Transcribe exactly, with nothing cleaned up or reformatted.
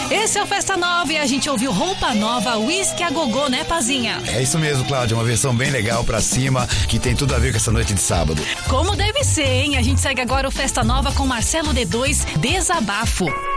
Esse é o Festa Nova e a gente ouviu Roupa Nova, Whisky a Gogô, né, Pazinha? É isso mesmo, Cláudia, uma versão bem legal pra cima, que tem tudo a ver com essa noite de sábado. Como deve ser, hein? A gente segue agora o Festa Nova com Marcelo D dois, Desabafo.